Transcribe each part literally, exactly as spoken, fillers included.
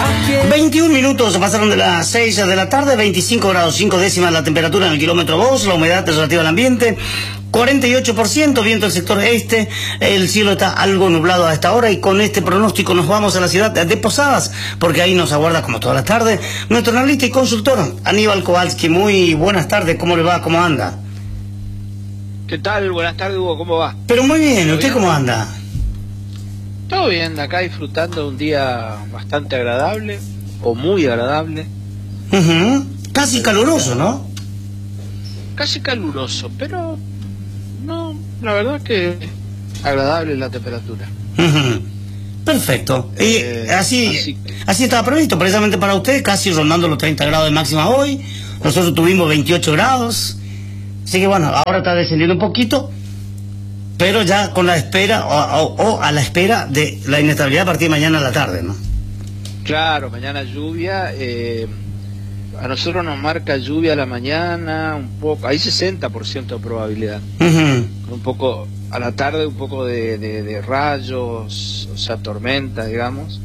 veintiún minutos pasaron de las seis de la tarde, veinticinco grados cinco décimas la temperatura en el kilómetro dos, la humedad relativa al ambiente cuarenta y ocho por ciento, viento del sector este, el cielo está algo nublado a esta hora y con este pronóstico nos vamos a la ciudad de Posadas, porque ahí nos aguarda como todas las tardes nuestro analista y consultor Aníbal Kowalski. Muy buenas tardes, ¿cómo le va? ¿Cómo anda? ¿Qué tal? Buenas tardes, Hugo, ¿cómo va? Pero muy bien, ¿usted bien? cómo anda? Todo bien, acá disfrutando de un día bastante agradable, o muy agradable. Uh-huh. Casi caluroso, ¿no? Casi caluroso, pero no, la verdad que agradable la temperatura. Uh-huh. Perfecto. Y Eh, así, así, así estaba previsto precisamente para usted, casi rondando los treinta grados de máxima hoy. Nosotros tuvimos veintiocho grados. Así que bueno, ahora está descendiendo un poquito, pero ya con la espera, o, o, o a la espera de la inestabilidad a partir de mañana a la tarde, ¿no? Claro, mañana lluvia. Eh, a nosotros nos marca lluvia a la mañana, un poco, hay sesenta por ciento de probabilidad. Uh-huh. Un poco a la tarde, un poco de, de, de rayos, o sea, tormenta, digamos.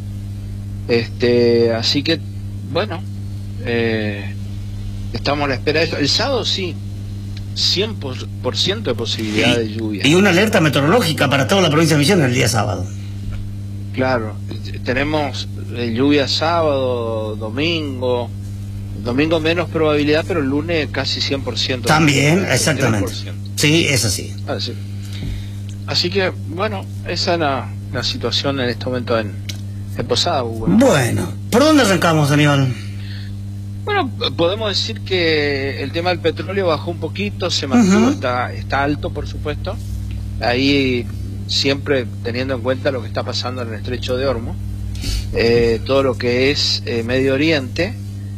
Este, así que, bueno, eh, estamos a la espera de eso. El sábado sí, cien por ciento de posibilidad y, de lluvia. Y una alerta meteorológica para toda la provincia de Misiones el día sábado. Claro, tenemos eh, lluvia sábado, domingo. Domingo menos probabilidad, pero el lunes casi cien por ciento. También, exactamente. Sí, es así. Así, así que, bueno, esa es la, la situación en este momento en, en Posada, Hugo. Bueno, ¿por dónde arrancamos, Aníbal? Bueno, podemos decir que el tema del petróleo bajó un poquito, se mantuvo, uh-huh. está, está alto, por supuesto. Ahí siempre teniendo en cuenta lo que está pasando en el Estrecho de Hormuz, eh, todo lo que es eh, Medio Oriente.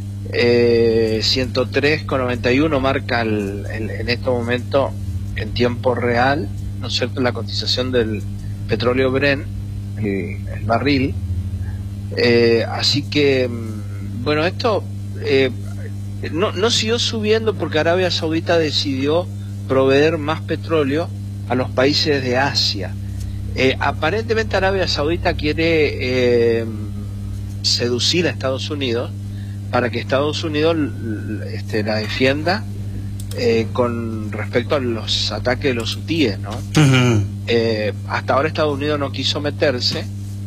Eh, ciento tres con noventa y uno marca el, el, en este momento en tiempo real, ¿no es cierto?, la cotización del petróleo Brent, el, el barril. Eh, así que, bueno, esto eh, no, no siguió subiendo porque Arabia Saudita decidió proveer más petróleo a los países de Asia. Eh, aparentemente Arabia Saudita quiere eh, seducir a Estados Unidos para que Estados Unidos este, la defienda eh, con respecto a los ataques de los hutíes, ¿no? Uh-huh. Eh, hasta ahora Estados Unidos no quiso meterse,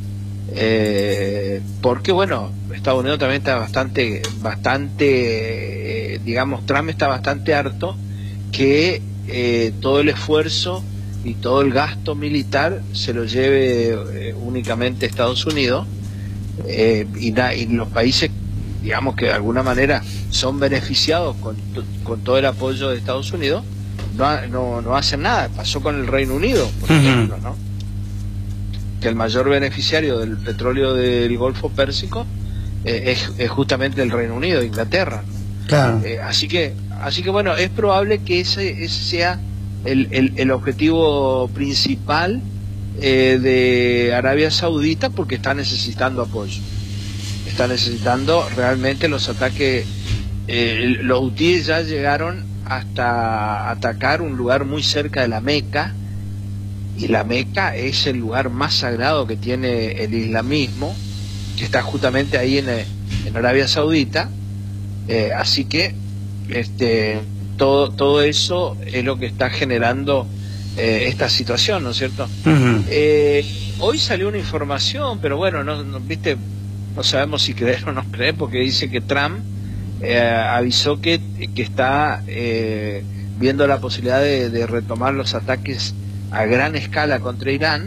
eh, porque bueno, Estados Unidos también está bastante, bastante, eh, digamos, Trump está bastante harto que eh, todo el esfuerzo y todo el gasto militar se lo lleve eh, únicamente Estados Unidos, eh, y, na, y los países, digamos, que de alguna manera son beneficiados con, con todo el apoyo de Estados Unidos, no, no, no hacen nada. Pasó con el Reino Unido, por uh-huh. ejemplo, ¿no? Que el mayor beneficiario del petróleo del Golfo Pérsico eh, es, es justamente el Reino Unido, Inglaterra, ¿no? Claro. Eh, así que, así que bueno, es probable que ese, ese sea el, el, el objetivo principal eh, de Arabia Saudita, porque está necesitando apoyo. Está necesitando realmente los ataques. Eh, los hutíes ya llegaron hasta atacar un lugar muy cerca de la Meca, y la Meca es el lugar más sagrado que tiene el islamismo, que está justamente ahí en, en Arabia Saudita. Eh, así que este todo todo eso es lo que está generando eh, esta situación, ¿no es cierto? Uh-huh. eh, hoy salió una información, pero bueno, no, no viste, no sabemos si creer o no creer, porque dice que Trump eh, avisó que, que está eh, viendo la posibilidad de, de retomar los ataques a gran escala contra Irán.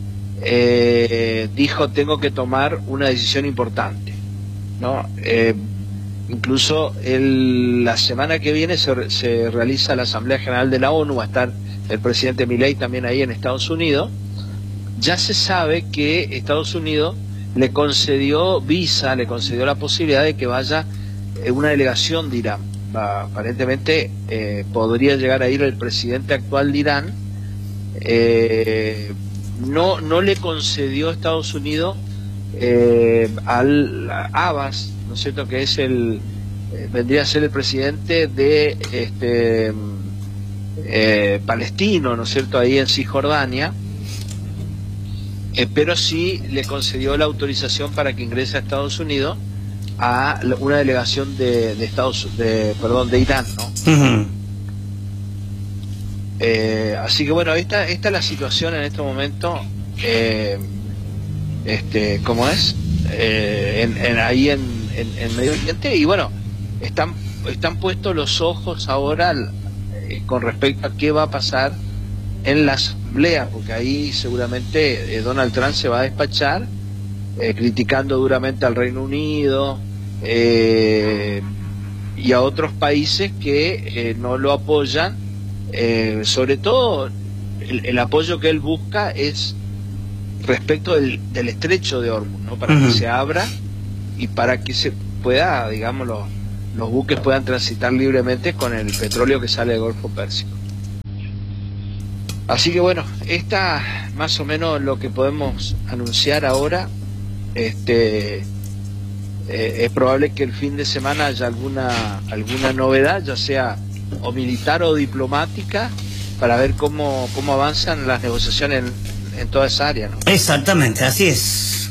Eh, dijo, tengo que tomar una decisión importante, ¿no? Eh, incluso el, la semana que viene se, se realiza la Asamblea General de la ONU, va a estar el presidente Milei también ahí en Estados Unidos. Ya se sabe que Estados Unidos le concedió visa, le concedió la posibilidad de que vaya eh, una delegación de Irán. Va, aparentemente eh, podría llegar a ir el presidente actual de Irán. Eh, no, no le concedió a Estados Unidos eh, al Abbas, ¿no es cierto?, que es el eh, vendría a ser el presidente de este eh, palestino, ¿no es cierto?, ahí en Cisjordania. eh, pero sí le concedió la autorización para que ingrese a Estados Unidos a una delegación de, de Estados de perdón de Irán, ¿no? Uh-huh. eh, así que bueno, esta esta es la situación en este momento, eh, este cómo es eh, en, en, ahí en, en, en Medio Oriente, y bueno, están están puestos los ojos ahora eh, con respecto a qué va a pasar en la asamblea, porque ahí seguramente eh, Donald Trump se va a despachar eh, criticando duramente al Reino Unido eh, y a otros países que eh, no lo apoyan. Eh, sobre todo el, el apoyo que él busca es respecto del, del estrecho de Hormuz, ¿no? Para uh-huh. que se abra y para que se pueda, digamos, los, los buques puedan transitar libremente con el petróleo que sale del Golfo Pérsico. Así que bueno, esta más o menos lo que podemos anunciar ahora. Este eh, es probable que el fin de semana haya alguna alguna novedad, ya sea o militar o diplomática, para ver cómo cómo avanzan las negociaciones en, en toda esa área, ¿no? Exactamente, así es.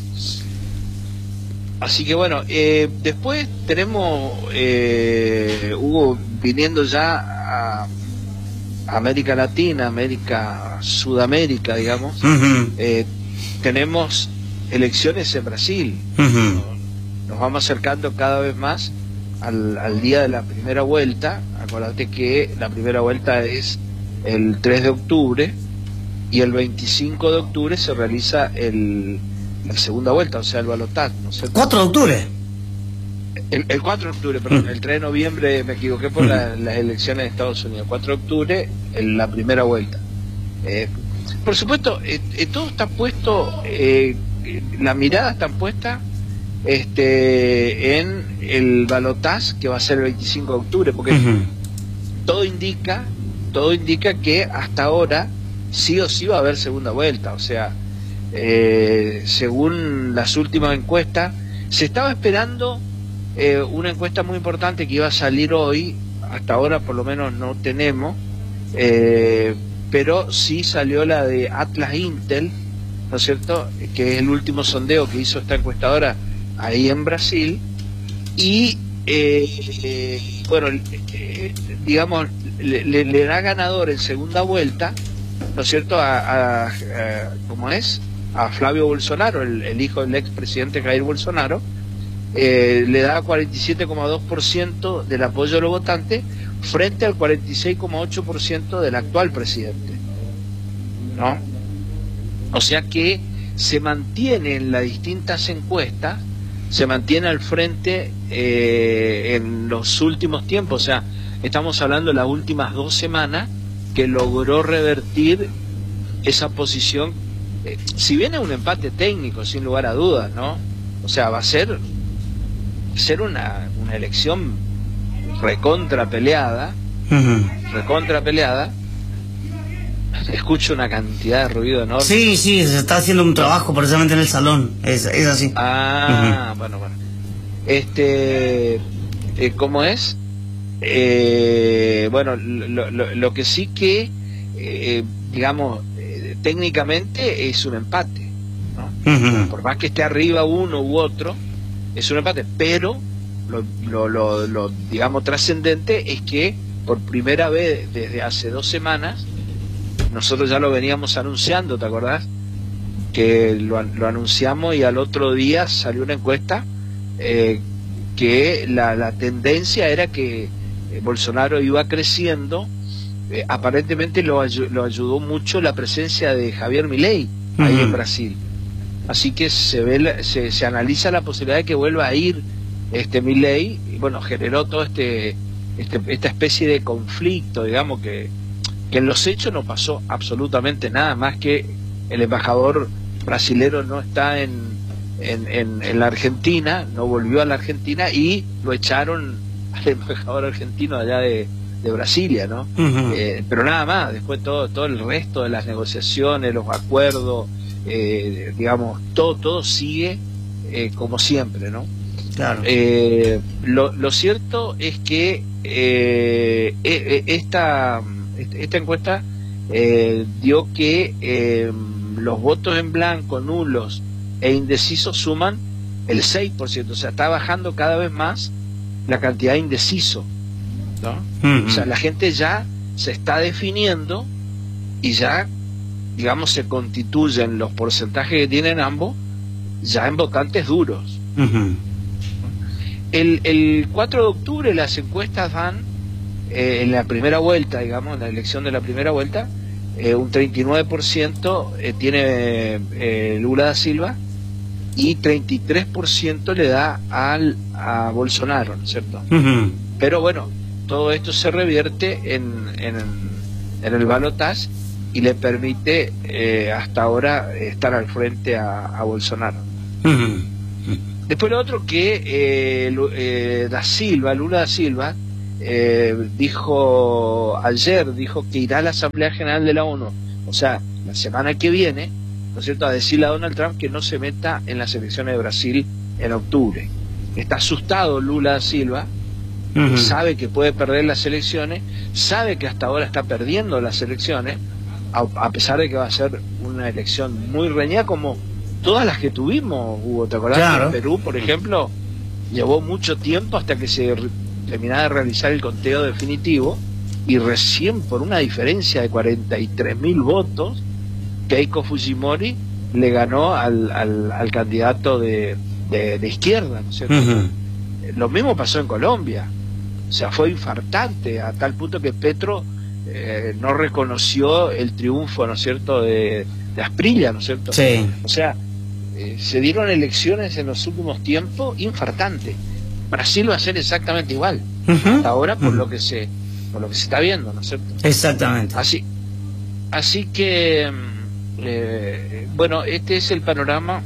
Así que bueno, eh, después tenemos eh, Hugo, viniendo ya a América Latina, América, Sudamérica, digamos. Uh-huh. eh, tenemos elecciones en Brasil. Uh-huh. Nos vamos acercando cada vez más al, al día de la primera vuelta. Acuérdate que la primera vuelta es el tres de octubre y el veinticinco de octubre se realiza el, la segunda vuelta, o sea, el balotaje, ¿no es cierto? ¿cuatro de octubre? El, el cuatro de octubre, perdón, el tres de noviembre me equivoqué por la, las elecciones de Estados Unidos. cuatro de octubre, en la primera vuelta. Eh, por supuesto, eh, eh, todo está puesto, eh, la mirada está puesta este, en el balotaje que va a ser el veinticinco de octubre, porque uh-huh. todo indica, todo indica que hasta ahora sí o sí va a haber segunda vuelta. O sea, eh, según las últimas encuestas, se estaba esperando Eh, una encuesta muy importante que iba a salir hoy. Hasta ahora por lo menos no tenemos, eh, pero sí salió la de Atlas Intel, ¿no es cierto?, que es el último sondeo que hizo esta encuestadora ahí en Brasil, y eh, eh, bueno, eh, digamos, le, le, le da ganador en segunda vuelta, ¿no es cierto?, a, a, a ¿cómo es?, a Flavio Bolsonaro, el, el hijo del expresidente Jair Bolsonaro. Eh, le da cuarenta y siete coma dos por ciento del apoyo de los votantes frente al cuarenta y seis coma ocho por ciento del actual presidente, ¿no? O sea que se mantiene en las distintas encuestas, se mantiene al frente eh, en los últimos tiempos. O sea, estamos hablando de las últimas dos semanas que logró revertir esa posición, eh, si bien es un empate técnico, sin lugar a dudas, ¿no? O sea, va a ser ser una, una elección recontra peleada, uh-huh. recontra peleada. Escucho una cantidad de ruido enorme. Sí, sí, se está haciendo un trabajo precisamente en el salón, es, es así. Ah, uh-huh. bueno, bueno. Este, eh, ¿cómo es? Eh, bueno, lo, lo, lo que sí que, eh, digamos, eh, técnicamente es un empate, ¿no? Uh-huh. Por más que esté arriba uno u otro, es un empate, pero lo, lo, lo, lo digamos trascendente es que por primera vez desde hace dos semanas, nosotros ya lo veníamos anunciando, ¿te acordás? Que lo, lo anunciamos y al otro día salió una encuesta eh, que la, la tendencia era que eh, Bolsonaro iba creciendo. Eh, aparentemente lo, lo ayudó mucho la presencia de Javier Milei ahí uh-huh. en Brasil. Así que se ve, se, se analiza la posibilidad de que vuelva a ir este Milei, y bueno, generó todo este, este esta especie de conflicto, digamos, que, que en los hechos no pasó absolutamente nada más que el embajador brasilero no está en, en, en, en la Argentina, no volvió a la Argentina y lo echaron al embajador argentino allá de, de Brasilia, ¿no? Uh-huh. eh, pero nada más, después todo, todo el resto de las negociaciones, los acuerdos, Eh, digamos, todo todo sigue eh, como siempre, ¿no? Claro. Eh, lo, lo cierto es que eh, esta esta encuesta eh, dio que eh, los votos en blanco, nulos e indecisos suman el seis por ciento, o sea, está bajando cada vez más la cantidad de indeciso, ¿no? Uh-huh. O sea, la gente ya se está definiendo y ya, digamos, se constituyen los porcentajes que tienen ambos ya en votantes duros. Uh-huh. el, el cuatro de octubre las encuestas dan, eh, en la primera vuelta, digamos, en la elección de la primera vuelta, eh, un treinta y nueve por ciento eh, tiene eh, Lula da Silva y treinta y tres por ciento le da al, a Bolsonaro, ¿no es cierto? Uh-huh. Pero bueno, todo esto se revierte en, en, en el balotaje y le permite eh, hasta ahora estar al frente a, a Bolsonaro. Uh-huh. Después lo otro que eh, eh, da Silva, Lula da Silva, eh, dijo ayer, dijo que irá a la Asamblea General de la ONU, o sea, la semana que viene, ¿no es cierto?, a decirle a Donald Trump que no se meta en las elecciones de Brasil en octubre. Está asustado Lula da Silva, uh-huh. sabe que puede perder las elecciones, sabe que hasta ahora está perdiendo las elecciones, a, a pesar de que va a ser una elección muy reñida como todas las que tuvimos, Hugo. ¿Te acordás? Claro. En Perú, por ejemplo, llevó mucho tiempo hasta que se re terminaba de realizar el conteo definitivo, y recién por una diferencia de cuarenta y tres mil votos Keiko Fujimori le ganó al, al, al candidato de, de, de izquierda, ¿no es cierto? Uh-huh. Lo mismo pasó en Colombia, o sea, fue infartante a tal punto que Petro eh, no reconoció el triunfo, ¿no es cierto?, de, de Asprilla, ¿no es cierto? Sí. O sea, eh, se dieron elecciones en los últimos tiempos infartantes. Brasil va a ser exactamente igual, uh-huh. hasta ahora por uh-huh. lo que se por lo que se está viendo, ¿no es cierto? Exactamente. Así, así que eh, bueno, este es el panorama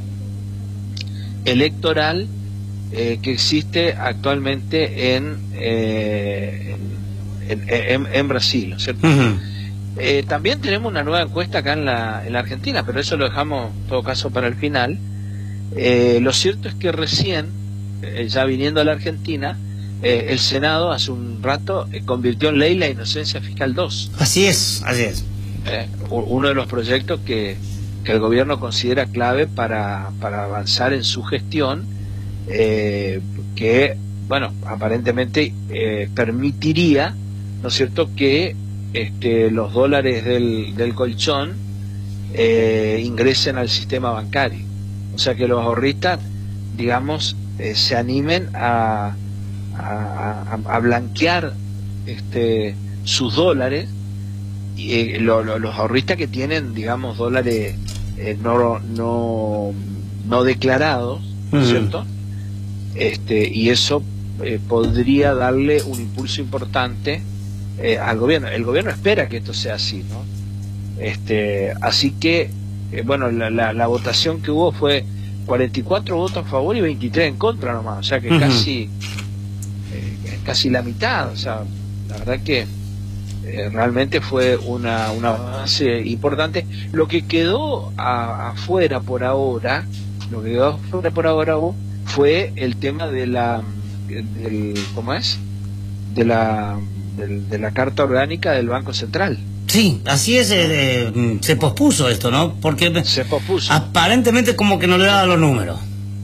electoral eh, que existe actualmente en, eh, en, en, en Brasil, ¿no es cierto? Uh-huh. Eh, también tenemos una nueva encuesta acá en la, en la Argentina, pero eso lo dejamos en todo caso para el final. Eh, lo cierto es que recién, eh, ya viniendo a la Argentina, eh, el Senado hace un rato eh, convirtió en ley la inocencia fiscal dos. Así es, así es. Eh, uno de los proyectos que, que el gobierno considera clave para, para avanzar en su gestión, eh, que, bueno, aparentemente eh, permitiría, ¿no es cierto?, que Este, los dólares del, del colchón eh, ingresen al sistema bancario, o sea que los ahorristas, digamos, eh, se animen a, a, a, a blanquear este, sus dólares, y eh, lo, lo, los ahorristas que tienen, digamos, dólares eh, no, no, no declarados, ¿no es cierto? Este, y eso eh, podría darle un impulso importante Eh, al gobierno. El gobierno espera que esto sea así, ¿no? Este, así que, eh, bueno, la, la, la votación que hubo fue cuarenta y cuatro votos a favor y veintitrés en contra nomás, o sea que uh-huh. casi eh, casi la mitad, o sea, la verdad que eh, realmente fue una, una avance importante. Lo que quedó a, afuera por ahora, lo que quedó afuera por ahora fue el tema de la, del, ¿cómo es? De la De, de la Carta Orgánica del Banco Central. Sí, así es, eh, eh, se pospuso esto, ¿no? Porque se pospuso. Aparentemente como que no le daban los números.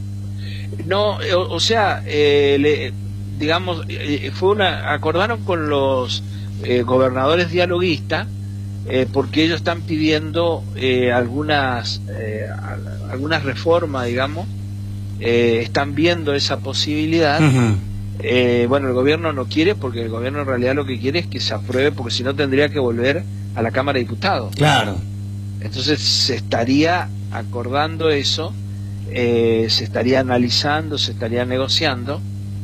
No, o, o sea, eh, le, digamos, eh, fue una, acordaron con los eh, gobernadores dialoguistas, eh, porque ellos están pidiendo eh, algunas, eh, algunas reformas, digamos, eh, están viendo esa posibilidad. Uh-huh. Eh, bueno, el gobierno no quiere, porque el gobierno en realidad lo que quiere es que se apruebe, porque si no tendría que volver a la Cámara de Diputados. Claro. Entonces se estaría acordando eso, eh, se estaría analizando, se estaría negociando,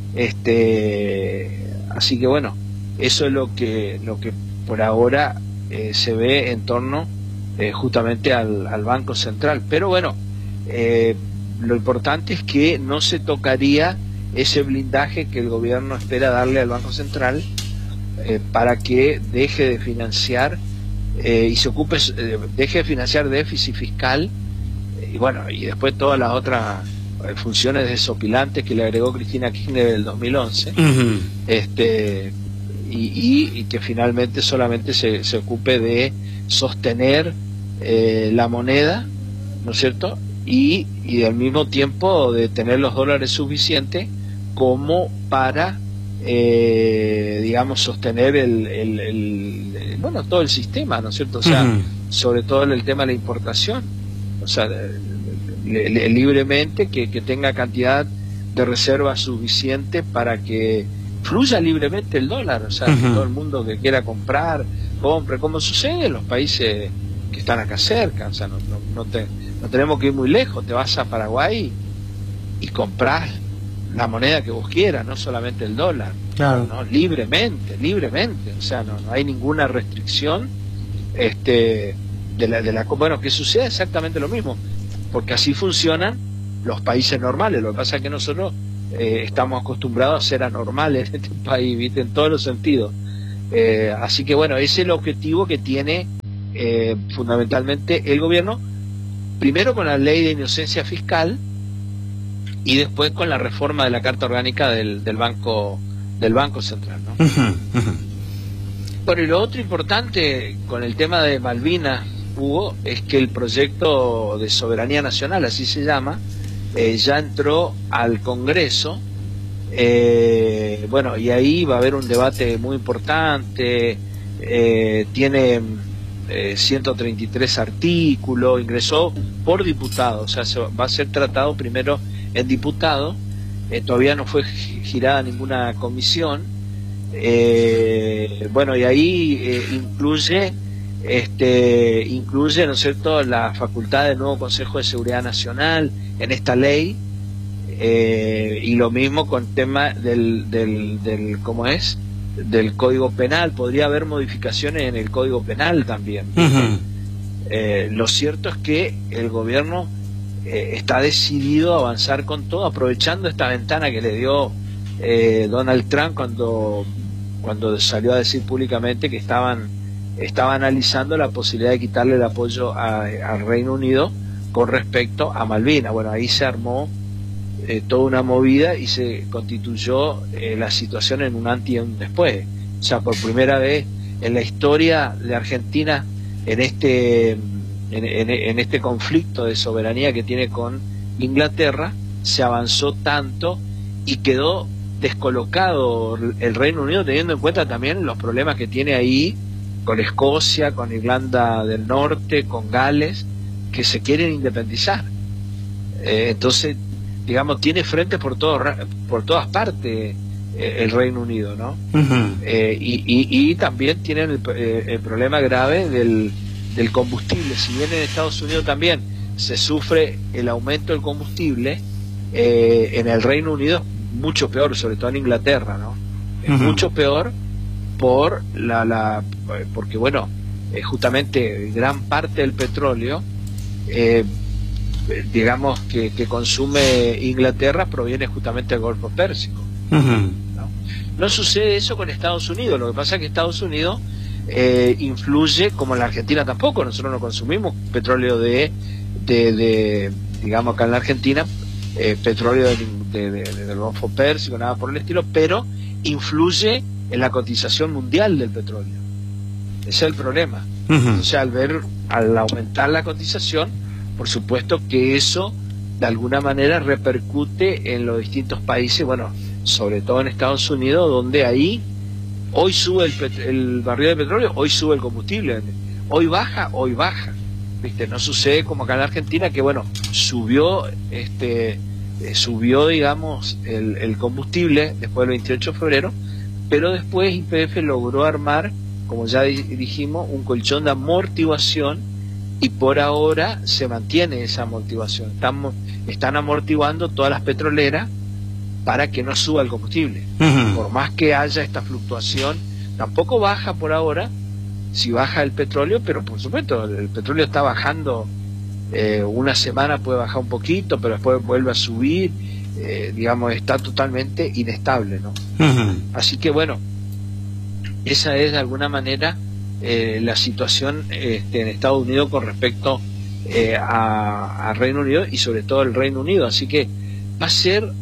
este, así que bueno, eso es lo que lo que por ahora eh, se ve en torno eh, justamente al, al Banco Central. Pero bueno, eh, lo importante es que no se tocaría ese blindaje que el gobierno espera darle al Banco Central eh, para que deje de financiar eh, y se ocupe, eh, deje de financiar déficit fiscal eh, y bueno, y después todas las otras eh, funciones desopilantes que le agregó Cristina Kirchner en el dos mil once. Uh-huh. este y, y, y que finalmente solamente se, se ocupe de sostener eh, la moneda, ¿no es cierto? Y, y al mismo tiempo de tener los dólares suficientes como para, eh, digamos, sostener el, el, el, el, bueno, todo el sistema, ¿no es cierto? O sea, uh-huh. sobre todo en el tema de la importación, o sea, le, le, libremente que, que tenga cantidad de reservas suficientes para que fluya libremente el dólar, o sea, uh-huh. que todo el mundo que quiera comprar, compre, como sucede en los países que están acá cerca, o sea, no, no, no, te, no tenemos que ir muy lejos, te vas a Paraguay y compras la moneda que vos quieras, no solamente el dólar, claro. ¿no? libremente, libremente, o sea, no, no hay ninguna restricción este de la, de la bueno, que suceda exactamente lo mismo, porque así funcionan los países normales. Lo que pasa es que nosotros eh, estamos acostumbrados a ser anormales en este país, ¿viste? En todos los sentidos. Eh, así que bueno, ese es el objetivo que tiene eh, fundamentalmente el gobierno, primero con la ley de inocencia fiscal y después con la reforma de la Carta Orgánica del, del Banco del Banco Central, ¿no? Uh-huh, uh-huh. Bueno, y lo otro importante con el tema de Malvinas, Hugo, es que el proyecto de soberanía nacional, así se llama, eh, ya entró al Congreso. Eh, bueno, y ahí va a haber un debate muy importante. Eh, tiene eh, ciento treinta y tres artículos, ingresó por diputado, o sea, se va a ser tratado primero en diputado. Eh, todavía no fue girada ninguna comisión. Eh, bueno, y ahí eh, incluye este incluye, ¿no es cierto?, la facultad del nuevo Consejo de Seguridad Nacional en esta ley, eh, y lo mismo con tema del, del, del ¿cómo es?, del Código Penal. Podría haber modificaciones en el Código Penal también. Uh-huh. eh, lo cierto es que el gobierno eh, está decidido a avanzar con todo, aprovechando esta ventana que le dio eh, Donald Trump cuando cuando salió a decir públicamente que estaban estaba analizando la posibilidad de quitarle el apoyo al Reino Unido con respecto a Malvinas. Bueno, ahí se armó eh, toda una movida y se constituyó eh, la situación en un antes y un después. O sea, por primera vez en la historia de Argentina, en este en, en, en este conflicto de soberanía que tiene con Inglaterra, se avanzó tanto y quedó descolocado el Reino Unido, teniendo en cuenta también los problemas que tiene ahí con Escocia, con Irlanda del Norte, con Gales, que se quieren independizar. Eh, entonces, digamos, tiene frente por todo, por todas partes eh, el Reino Unido, ¿no? Uh-huh. eh, y, y, y también tienen el, eh, el problema grave del, del combustible. Si bien en Estados Unidos también se sufre el aumento del combustible, eh, en el Reino Unido mucho peor, sobre todo en Inglaterra, ¿no? Es uh-huh. mucho peor por la, la porque bueno, eh, justamente gran parte del petróleo, eh, digamos que, que consume Inglaterra, proviene justamente del Golfo Pérsico. Uh-huh. ¿no? No sucede eso con Estados Unidos. Lo que pasa es que Estados Unidos eh, influye, como en la Argentina tampoco. Nosotros no consumimos petróleo de, de, de digamos acá en la Argentina, eh, petróleo de, de, de, de, del Golfo Pérsico, nada por el estilo, pero influye en la cotización mundial del petróleo. Ese es el problema. Uh-huh. Entonces, al ver, al aumentar la cotización, por supuesto que eso de alguna manera repercute en los distintos países, bueno, sobre todo en Estados Unidos, donde ahí hoy sube el, pet- el barril de petróleo, hoy sube el combustible, hoy baja, hoy baja. ¿Viste? No sucede como acá en la Argentina, que bueno, subió este eh, subió digamos el, el combustible después del veintiocho de febrero, pero después Y P F logró armar, como ya dijimos, un colchón de amortiguación, y por ahora se mantiene esa amortiguación. Estamos, están amortiguando todas las petroleras para que no suba el combustible. Uh-huh. Por más que haya esta fluctuación, tampoco baja por ahora, si baja el petróleo, pero por supuesto, el petróleo está bajando, eh, una semana puede bajar un poquito, pero después vuelve a subir. Eh, digamos, está totalmente inestable, ¿no? Uh-huh. Así que bueno, esa es de alguna manera eh, la situación este, en Estados Unidos con respecto eh, a, a Reino Unido, y sobre todo el Reino Unido. Así que va a ser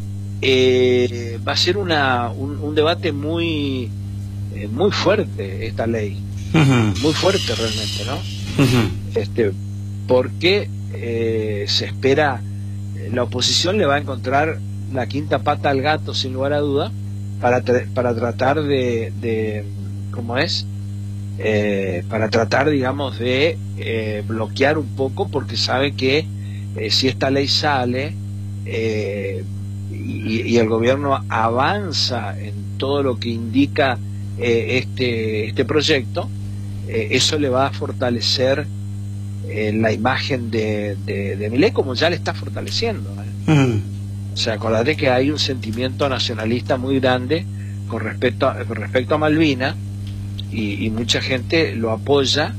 eh, va a ser una un, un debate muy eh, muy fuerte esta ley, uh-huh. muy fuerte realmente, ¿no? Uh-huh. Este, porque eh, se espera, la oposición le va a encontrar la quinta pata al gato, sin lugar a duda, para, tra para tratar de, de, ¿cómo es? Eh, para tratar, digamos, de eh, bloquear un poco, porque sabe que eh, si esta ley sale eh, y, y el gobierno avanza en todo lo que indica eh, este, este proyecto, eh, eso le va a fortalecer eh, la imagen de, de, de Milei, como ya le está fortaleciendo, ¿eh? Mm. O sea, acordate que hay un sentimiento nacionalista muy grande con respecto a, con respecto a Malvinas, y, y mucha gente lo apoya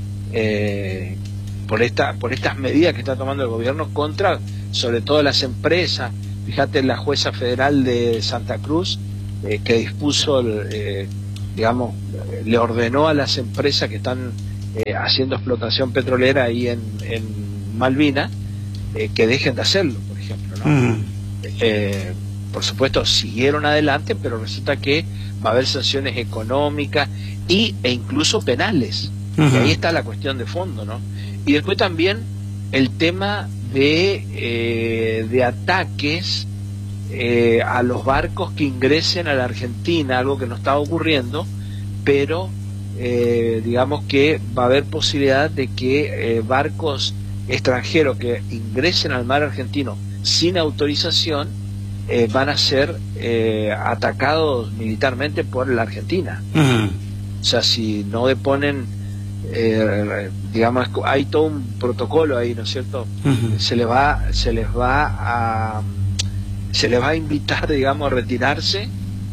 eh, por esta por estas medidas que está tomando el gobierno contra, sobre todo, las empresas. Fíjate, la jueza federal de Santa Cruz eh, que dispuso, eh, digamos, le ordenó a las empresas que están eh, haciendo explotación petrolera ahí en, en Malvinas eh, que dejen de hacerlo, por ejemplo, ¿no? Mm. Eh, por supuesto, siguieron adelante, pero resulta que va a haber sanciones económicas y, e incluso penales. Uh-huh. Y ahí está la cuestión de fondo, ¿no? Y después también el tema de, eh, de ataques eh, a los barcos que ingresen a la Argentina, algo que no estaba ocurriendo, pero eh, digamos que va a haber posibilidad de que eh, barcos extranjeros que ingresen al mar argentino sin autorización eh, van a ser eh, atacados militarmente por la Argentina. Uh-huh. O sea, si no deponen, eh, digamos, hay todo un protocolo ahí, ¿no es cierto? Uh-huh. Se les va, se les va a, se les va a invitar, digamos, a retirarse,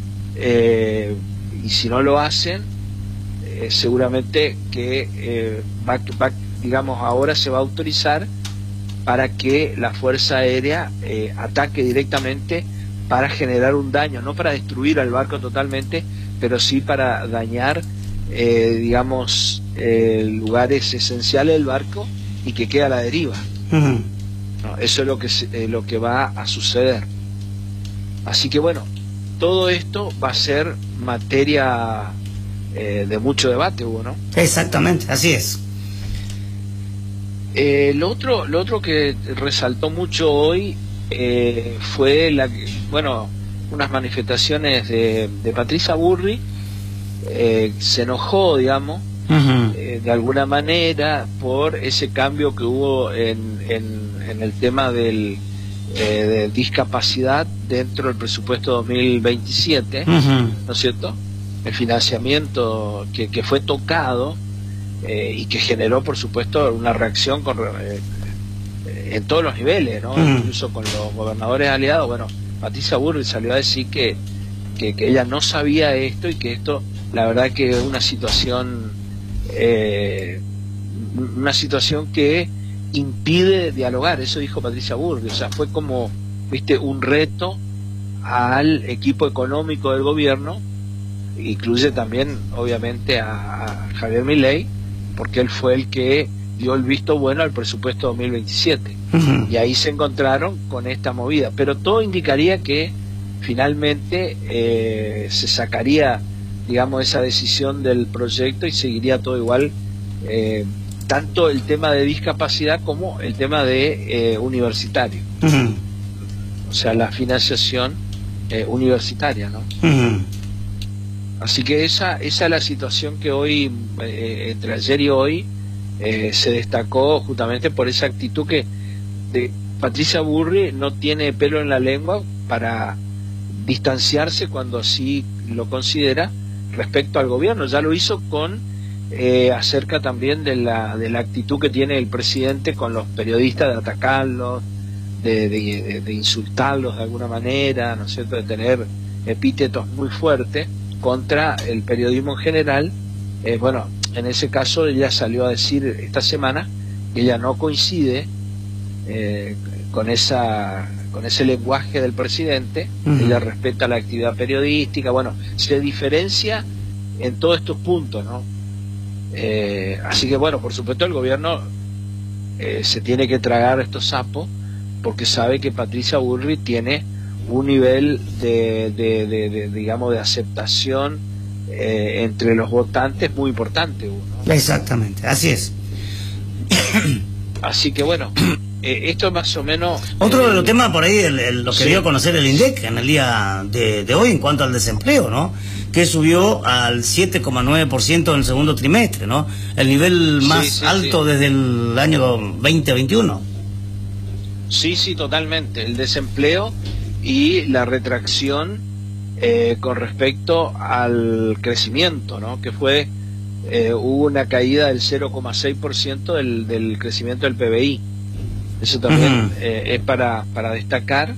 eh, y si no lo hacen, eh, seguramente que eh, va, va, digamos, ahora se va a autorizar para que la Fuerza Aérea eh, ataque directamente para generar un daño, no para destruir al barco totalmente, pero sí para dañar, eh, digamos, eh, lugares esenciales del barco y que quede a la deriva. Uh-huh. No, eso es lo que, eh, lo que va a suceder. Así que bueno, todo esto va a ser materia eh, de mucho debate, Hugo, ¿no? Exactamente, así es. Eh, lo otro, lo otro que resaltó mucho hoy eh, fue la, bueno, unas manifestaciones de, de Patricia Burri. Eh, se enojó, digamos, uh-huh. eh, de alguna manera por ese cambio que hubo en, en, en el tema del, eh, de discapacidad dentro del presupuesto dos mil veintisiete, uh-huh. ¿no es cierto? El financiamiento que, que fue tocado. Eh, y que generó, por supuesto, una reacción con, eh, en todos los niveles, ¿no? Mm. Incluso con los gobernadores aliados. Bueno, Patricia Burri salió a decir que, que, que ella no sabía esto y que esto, la verdad, que es una situación, eh, una situación que impide dialogar. Eso dijo Patricia Burri. O sea, fue como, viste, un reto al equipo económico del gobierno. Incluye también, obviamente, a, a Javier Milei, porque él fue el que dio el visto bueno al presupuesto dos mil veintisiete. Uh-huh. Y ahí se encontraron con esta movida. Pero todo indicaría que finalmente eh, se sacaría, digamos, esa decisión del proyecto y seguiría todo igual, eh, tanto el tema de discapacidad como el tema de eh, universitario. Uh-huh. O sea, la financiación eh, universitaria, ¿no? Uh-huh. Así que esa, esa es la situación que hoy, eh, entre ayer y hoy, eh, se destacó justamente por esa actitud que de Patricia Burri no tiene pelo en la lengua para distanciarse cuando así lo considera respecto al gobierno. Ya lo hizo con eh, acerca también de la, de la actitud que tiene el presidente con los periodistas, de atacarlos, de, de, de, de insultarlos de alguna manera, ¿no es cierto?, de tener epítetos muy fuertes contra el periodismo en general. Eh, bueno, en ese caso ella salió a decir esta semana que ella no coincide eh, con esa con ese lenguaje del presidente. Uh-huh. Ella respeta la actividad periodística, bueno, se diferencia en todos estos puntos, ¿no? Eh, así que bueno, por supuesto el gobierno eh, se tiene que tragar estos sapos, porque sabe que Patricia Burri tiene un nivel de, de, de, de digamos, de aceptación eh, entre los votantes muy importante, ¿no? Exactamente, así es. Así que bueno, eh, esto es más o menos... Otro eh, de los temas por ahí, el, el, lo que sí. dio a conocer el INDEC en el día de, de hoy en cuanto al desempleo, ¿no? Que subió al siete coma nueve por ciento en el segundo trimestre, ¿no? El nivel más sí, sí, alto sí. desde el año veinte veintiuno. Sí, sí, totalmente. El desempleo y la retracción eh, con respecto al crecimiento, ¿no? Que fue, eh, hubo una caída del cero coma seis por ciento del, del crecimiento del P B I. Eso también uh-huh. eh, es para, para destacar.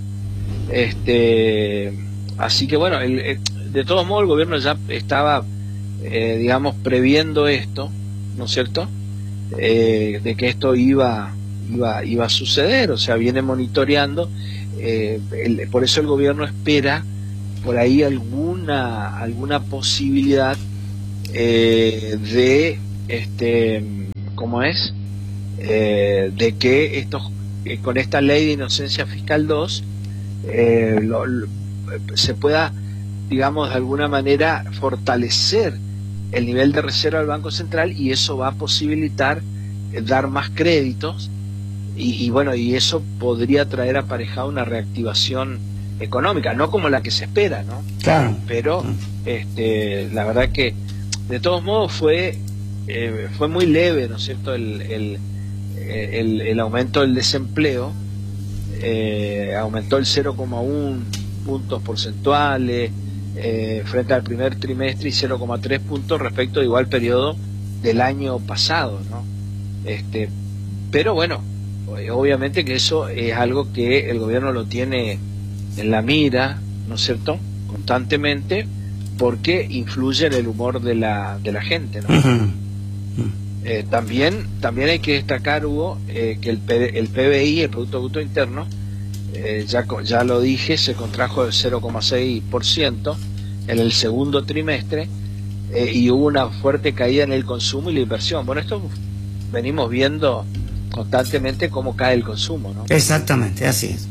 Este, así que bueno, el, el, de todos modos el gobierno ya estaba, eh, digamos, previendo esto, ¿no es cierto? Eh, de que esto iba... Iba, iba a suceder, o sea, viene monitoreando, eh, el, por eso el gobierno espera por ahí alguna alguna posibilidad eh, de, este, ¿cómo es? Eh, de que estos, eh, con esta ley de inocencia fiscal dos, eh, lo, lo, se pueda, digamos, de alguna manera fortalecer el nivel de reserva del Banco Central, y eso va a posibilitar eh, dar más créditos. Y, y bueno, y eso podría traer aparejado una reactivación económica, no como la que se espera, ¿no? Claro. Pero este, la verdad que de todos modos fue eh, fue muy leve, ¿no es cierto? El, el, el, el aumento del desempleo eh, aumentó el cero coma uno puntos porcentuales eh, frente al primer trimestre y cero coma tres puntos respecto de igual periodo del año pasado, ¿no? Este, pero bueno, obviamente que eso es algo que el gobierno lo tiene en la mira, ¿no es cierto?, constantemente, porque influye en el humor de la de la gente, ¿no? Uh-huh. Eh, también también hay que destacar, Hugo, eh, que el, P, el P B I, el Producto Bruto Interno, eh, ya ya lo dije, se contrajo del cero coma seis por ciento en el segundo trimestre, eh, y hubo una fuerte caída en el consumo y la inversión. Bueno, esto venimos viendo constantemente cómo cae el consumo, ¿no? Exactamente, así es.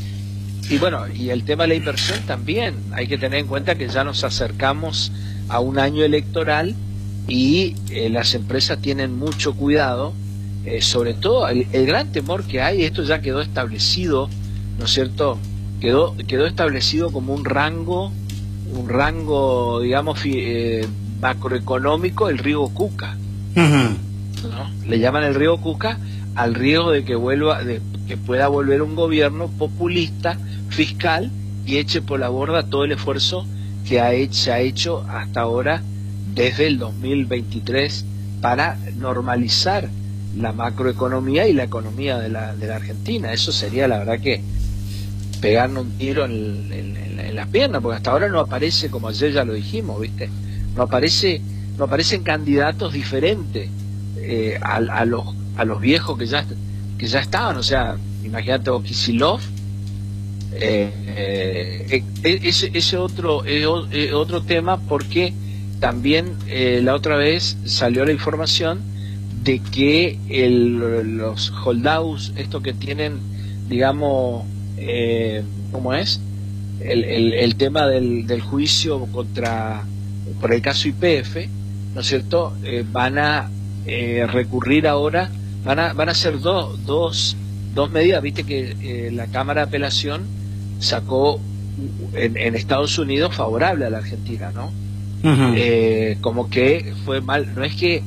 Y bueno, y el tema de la inversión también, hay que tener en cuenta que ya nos acercamos a un año electoral y eh, las empresas tienen mucho cuidado, eh, sobre todo el, el gran temor que hay, esto ya quedó establecido, ¿no es cierto?, quedó quedó establecido como un rango, un rango, digamos, fi, eh, macroeconómico, el río Cuca, uh-huh. ¿no? Le llaman el río Cuca al riesgo de que vuelva, de que pueda volver un gobierno populista, fiscal, y eche por la borda todo el esfuerzo que ha hecho, se ha hecho hasta ahora desde el dos mil veintitrés para normalizar la macroeconomía y la economía de la, de la Argentina. Eso sería, la verdad, que pegarnos un tiro en, en, en, en las piernas, porque hasta ahora no aparece, como ayer ya lo dijimos, ¿viste? No aparece, no aparecen candidatos diferentes eh, a, a los a los viejos que ya que ya estaban, o sea, imagínate Kicillof, eh, eh, ese ese otro eh, otro tema, porque también eh, la otra vez salió la información de que el, los holdouts, estos que tienen, digamos, eh, ¿cómo es? El, el, el tema del, del juicio contra, por el caso Y P F, ¿no es cierto? Eh, van a eh, recurrir ahora. Van a, van a ser do, dos, dos medidas. Viste que eh, la Cámara de Apelación sacó en, en Estados Unidos favorable a la Argentina, ¿no? Uh-huh. Eh, como que fue mal. No es que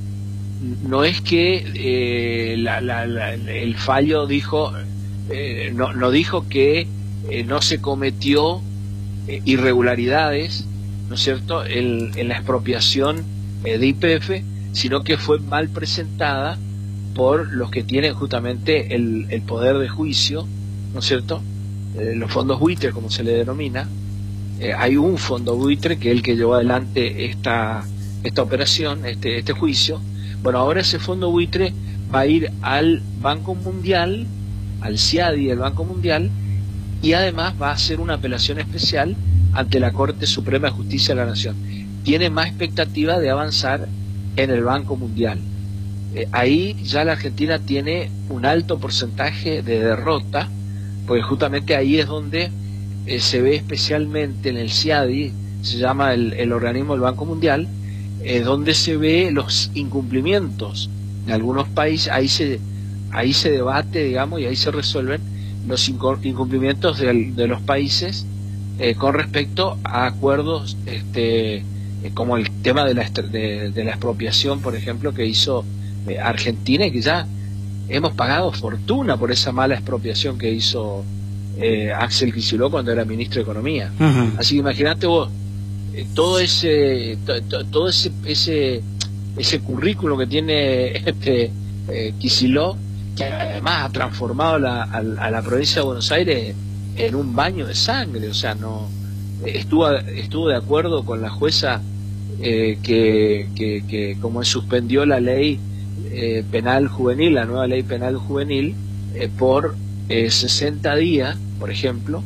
no es que eh, la, la, la, el fallo dijo eh, no, no dijo que eh, no se cometió eh, irregularidades, ¿no es cierto?, en, en la expropiación eh, de Y P F, sino que fue mal presentada por los que tienen justamente el, el poder de juicio, ¿no es cierto?, eh, los fondos buitre, como se le denomina. Eh, hay un fondo buitre que es el que llevó adelante esta esta operación, este este juicio. Bueno, ahora ese fondo buitre va a ir al Banco Mundial, al CIADI del Banco Mundial, y además va a hacer una apelación especial ante la Corte Suprema de Justicia de la Nación. Tiene más expectativa de avanzar en el Banco Mundial. Eh, ahí ya la Argentina tiene un alto porcentaje de derrota, porque justamente ahí es donde eh, se ve especialmente en el CIADI, se llama el, el organismo del Banco Mundial, eh, donde se ve los incumplimientos en algunos países, ahí se ahí se debate, digamos, y ahí se resuelven los incumplimientos de, de los países eh, con respecto a acuerdos este, eh, como el tema de la, de, de la expropiación, por ejemplo, que hizo eh, Argentina, y que ya hemos pagado fortuna por esa mala expropiación que hizo eh, Axel Kicillof cuando era ministro de Economía. Uh-huh. Así que imagínate vos, eh, todo ese to, to, todo ese ese ese currículo que tiene este eh, Kicillof, que además ha transformado la, a, a la provincia de Buenos Aires en un baño de sangre. O sea, no estuvo estuvo de acuerdo con la jueza eh, que, que, que como suspendió la ley eh, penal juvenil, la nueva ley penal juvenil, eh, por eh, sesenta días, por ejemplo,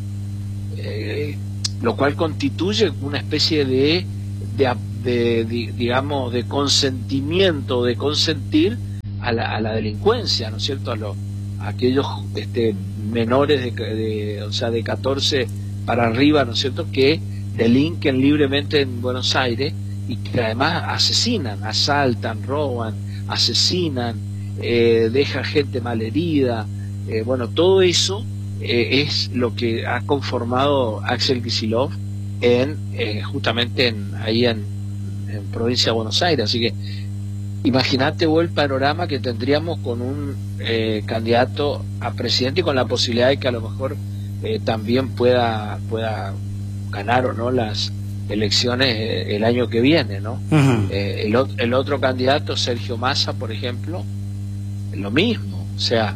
eh, lo cual constituye una especie de, de, de, de digamos, de consentimiento, de consentir a la, a la delincuencia, ¿no es cierto? A, los, a aquellos este, menores de, de, o sea, de catorce para arriba, ¿no es cierto?, que delinquen libremente en Buenos Aires y que además asesinan, asaltan, roban, asesinan, eh, dejan gente malherida. Eh, bueno, todo eso eh, es lo que ha conformado Axel Kicillof en, eh, justamente en, ahí en, en provincia de Buenos Aires. Así que imagínate vos el panorama que tendríamos con un eh, candidato a presidente y con la posibilidad de que a lo mejor eh, también pueda pueda ganar o no las elecciones eh, el año que viene, ¿no? Uh-huh. eh, el, el otro candidato, Sergio Massa, por ejemplo, lo mismo. O sea,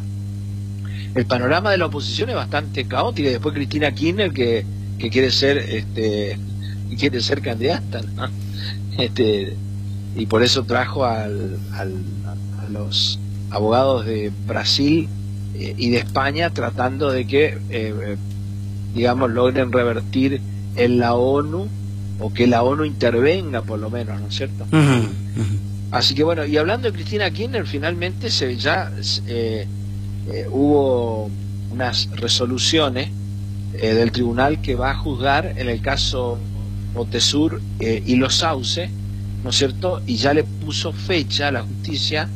el panorama de la oposición es bastante caótico. Y después Cristina Kirchner, que, que quiere ser este que quiere ser candidata, ¿no? Este y por eso trajo al, al, a los abogados de Brasil eh, y de España, tratando de que, eh, digamos, logren revertir en la ONU, o que la ONU intervenga por lo menos, ¿no es cierto? Uh-huh, uh-huh. Así que bueno, y hablando de Cristina Kirchner, finalmente se ya eh, eh, hubo unas resoluciones eh, del tribunal que va a juzgar en el caso Otesur eh, y Los Sauces, ¿no es cierto? Y ya le puso fecha a la justicia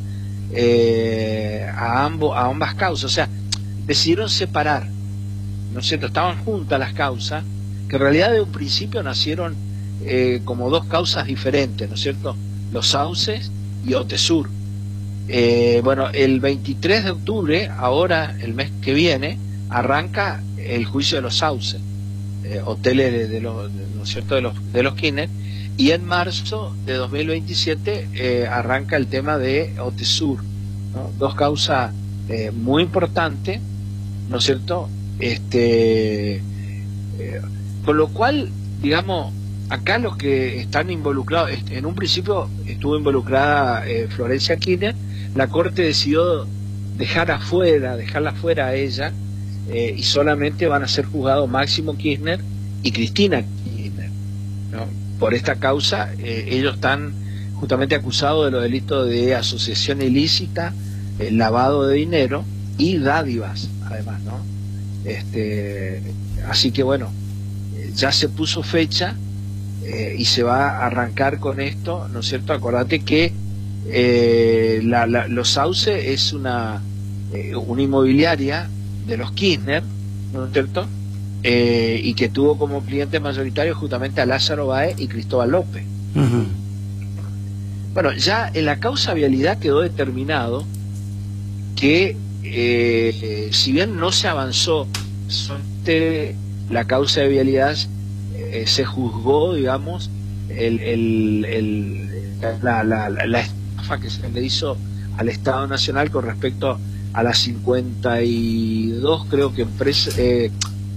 eh, a ambos, a ambas causas. O sea, decidieron separar, ¿no es cierto? Estaban juntas las causas, que en realidad de un principio nacieron eh, como dos causas diferentes, ¿no es cierto? Los Sauces y Otesur. Eh, bueno, el veintitrés de octubre, ahora el mes que viene, arranca el juicio de Los Sauces, eh, hoteles de, de los, de, ¿no es cierto?, de los, de los Kirchner. Y en marzo de dos mil veintisiete eh, arranca el tema de Otesur, ¿no? Dos causas eh, muy importantes, ¿no es cierto? Este, eh, con lo cual, digamos, acá los que están involucrados, en un principio estuvo involucrada eh, Florencia Kirchner. La Corte decidió dejar afuera, dejarla afuera a ella, eh, y solamente van a ser juzgados Máximo Kirchner y Cristina Kirchner, ¿no? Por esta causa, eh, ellos están justamente acusados de los delitos de asociación ilícita, eh, lavado de dinero y dádivas, además, ¿no? Este, así que bueno, eh, ya se puso fecha eh, y se va a arrancar con esto, ¿no es cierto? Acordate que eh, la, la, Los Sauces es una, eh, una inmobiliaria de los Kirchner, ¿no es cierto? Eh, y que tuvo como cliente mayoritario justamente a Lázaro Báez y Cristóbal López. Uh-huh. Bueno, ya en la causa vialidad quedó determinado que eh, si bien no se avanzó sobre la causa de vialidad, eh, se juzgó, digamos, el, el, el, la, la, la, la estafa que se le hizo al Estado Nacional con respecto a las cincuenta y dos, creo que empresas eh,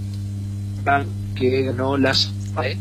que ganó las ¿eh?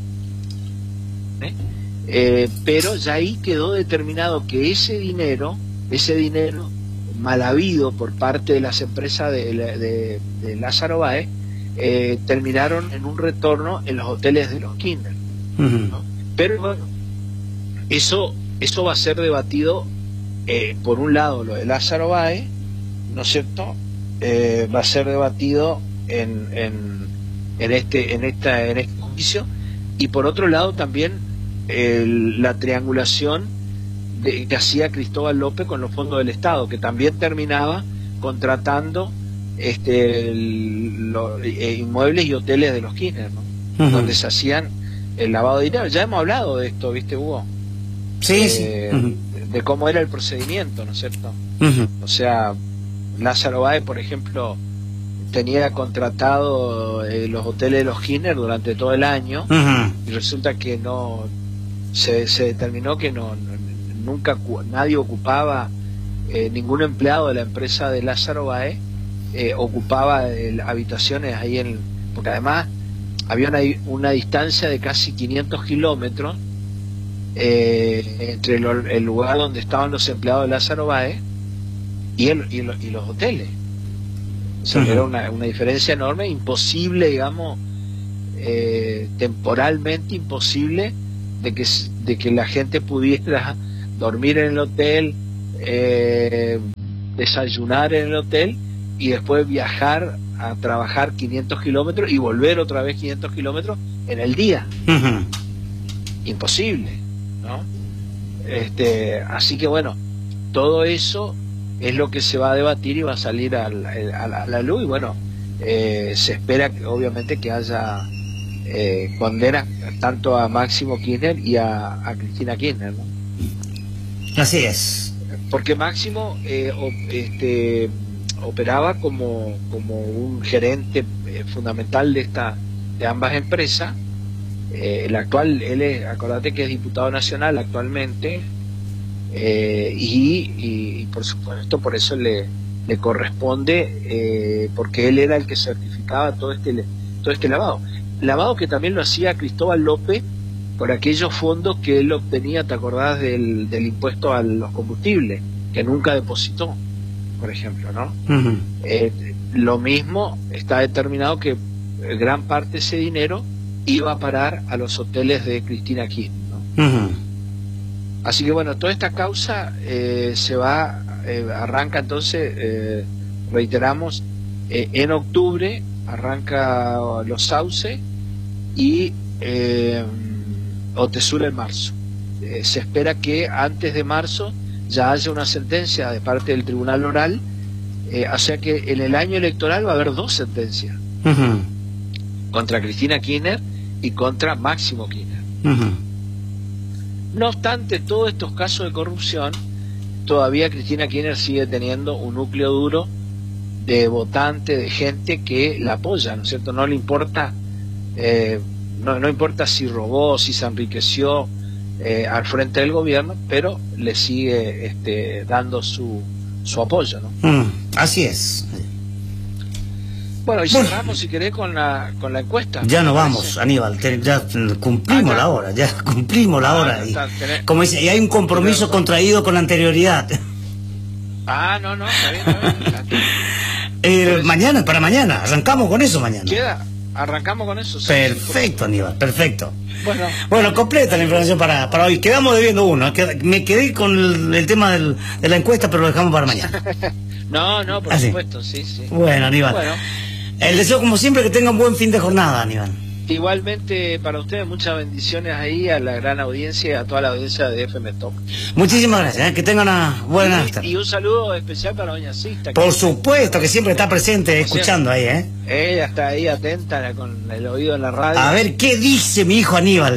Eh, pero ya ahí quedó determinado que ese dinero, ese dinero mal habido por parte de las empresas de, de, de Lázaro Báez, eh, terminaron en un retorno en los hoteles de los Kirchner, uh-huh. ¿no? Pero bueno, eso, eso va a ser debatido, eh, por un lado lo de Lázaro Báez, ¿no es cierto? Eh, va a ser debatido en, en en este en esta en este juicio, y por otro lado también el, la triangulación de, que hacía Cristóbal López con los fondos del Estado, que también terminaba contratando este el, lo, eh, inmuebles y hoteles de los Kirchner, ¿no? Uh-huh. Donde se hacían el lavado de dinero. Ya hemos hablado de esto, ¿viste, Hugo? Sí, eh, sí. Uh-huh. de, de cómo era el procedimiento, ¿no es cierto? Uh-huh. O sea, Lázaro Báez, por ejemplo, tenía contratado eh, los hoteles de los Kirchner durante todo el año, uh-huh. y resulta que no se, se determinó que no, no nunca nadie ocupaba, eh, ningún empleado de la empresa de Lázaro Báez eh, ocupaba el, habitaciones ahí en, porque además había una, una distancia de casi quinientos kilómetros eh, entre lo, el lugar donde estaban los empleados de Lázaro Báez y, el, y, lo, y los hoteles. O sea, uh-huh. era una, una diferencia enorme, imposible, digamos, eh, temporalmente imposible de que, de que la gente pudiera dormir en el hotel, eh, desayunar en el hotel y después viajar a trabajar quinientos kilómetros y volver otra vez quinientos kilómetros en el día. Uh-huh. Imposible, ¿no? Este, así que bueno, todo eso es lo que se va a debatir y va a salir a la, a la, a la luz, y bueno, eh, se espera que, obviamente, que haya eh, condenas tanto a Máximo Kirchner y a, a Cristina Kirchner, ¿no? Así es. Porque Máximo eh, o, este, operaba como, como un gerente eh, fundamental de esta de ambas empresas. Eh, el actual, él es, acordate que es diputado nacional actualmente, eh, y, y, y por supuesto por eso le, le corresponde, eh, porque él era el que certificaba todo este todo este lavado. Lavado que también lo hacía Cristóbal López por aquellos fondos que él obtenía, ¿te acordás del, del impuesto a los combustibles? Que nunca depositó, por ejemplo, ¿no? Uh-huh. Eh, lo mismo está determinado que gran parte de ese dinero iba a parar a los hoteles de Cristina Kirchner, ¿no? Uh-huh. Así que bueno, toda esta causa eh, se va, eh, arranca entonces, eh, reiteramos, eh, en octubre arranca los sauces y eh, Otesur en marzo. Eh, se espera que antes de marzo ya haya una sentencia de parte del Tribunal Oral, eh, o sea que en el año electoral va a haber dos sentencias, uh-huh. contra Cristina Kirchner y contra Máximo Kirchner. Uh-huh. No obstante todos estos casos de corrupción, todavía Cristina Kirchner sigue teniendo un núcleo duro de votantes, de gente que la apoya, ¿no es cierto? No le importa, eh, no, no importa si robó, si se enriqueció eh, al frente del gobierno, pero le sigue este, dando su, su apoyo, ¿no? Mm, así es. Bueno, y cerramos, bueno, si querés, con la, con la encuesta. Ya no vamos, Aníbal, te, ya cumplimos ah, la hora, ya cumplimos la ah, hora. No, y, tenés, como dice, y hay un compromiso contraído con anterioridad. Ah, no, no, está bien, está bien. eh, mañana, para mañana, arrancamos con eso mañana. Queda, arrancamos con eso. Sí, perfecto, Aníbal, perfecto. Bueno, bueno, completa la información para, para hoy. Quedamos debiendo uno, me quedé con el, el tema del, de la encuesta, pero lo dejamos para mañana. no, no, por ¿Ah, supuesto, sí, sí. Bueno, Aníbal. Bueno. El deseo, como siempre, que tenga un buen fin de jornada, Aníbal. Igualmente para ustedes, muchas bendiciones ahí a la gran audiencia y a toda la audiencia de F M Talk. Muchísimas gracias, ¿eh? Que tengan una buena y, y un saludo especial para doña Sista. Por que supuesto, que siempre está presente, escuchando ahí, ¿eh? Ella está ahí atenta con el oído en la radio. A ver, ¿qué dice mi hijo Aníbal?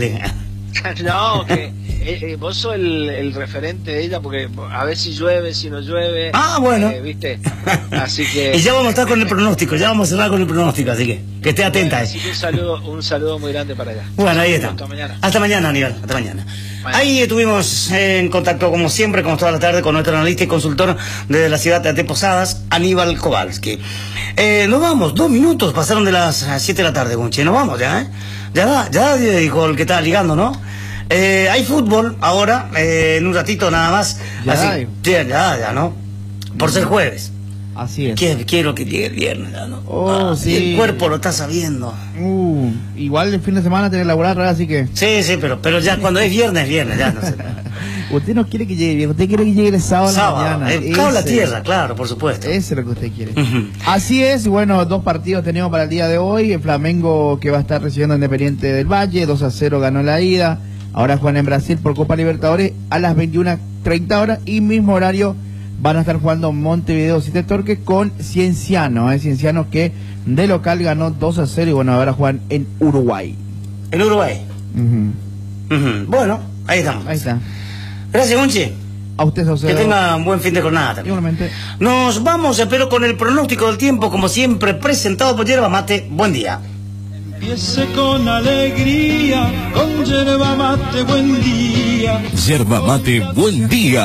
No, que eh, eh, vos sos el, el referente de ella, porque a ver si llueve, si no llueve. Ah, bueno. Eh, ¿viste? Así que... Y ya vamos a estar con el pronóstico, ya vamos a cerrar con el pronóstico, así que que esté atenta. Bueno, así que un saludo, un saludo muy grande para allá. Bueno, ahí está. Hasta mañana. Hasta mañana, Aníbal, hasta mañana. Bueno. Ahí estuvimos en contacto, como siempre, como toda la tarde, con nuestro analista y consultor desde la ciudad de Posadas, Aníbal Kowalski. Eh, nos vamos, dos minutos pasaron de las siete de la tarde, Gunche, nos vamos ya, ¿eh? Ya, ya dijo el que estaba ligando, ¿no? Eh, hay fútbol ahora, eh, en un ratito nada más. Ya, así, hay. ya, ya, ya, ¿no? Por ser jueves. Así es. Quiero, quiero que llegue el viernes, ya, ¿no? Oh, ah, sí. El cuerpo lo está sabiendo. Uh, igual el fin de semana tiene que laburar, así que... Sí, sí, pero, pero ya cuando es viernes, viernes, ya no sé. Usted no quiere que llegue viernes, usted quiere que llegue el sábado, sábado a la mañana. El cabo la tierra, claro, por supuesto. Eso es lo que usted quiere. Uh-huh. Así es, y bueno, dos partidos tenemos para el día de hoy. El Flamengo, que va a estar recibiendo a Independiente del Valle, dos a cero ganó la ida. Ahora juegan en Brasil por Copa Libertadores a las veintiuna treinta horas, y mismo horario van a estar jugando Montevideo City Torque con Cienciano, ¿eh? Cienciano que de local ganó dos a cero y bueno, ahora juegan en Uruguay. En Uruguay. Uh-huh. Uh-huh. Bueno, ahí estamos. Ahí está. Gracias, Gonchi. A usted, José. Que tenga un buen fin de jornada también. Igualmente. Nos vamos, pero con el pronóstico del tiempo, como siempre, presentado por Yerba Mate. Buen día. Empiece con alegría, con Yerba Mate, buen día. Yerba Mate, buen día.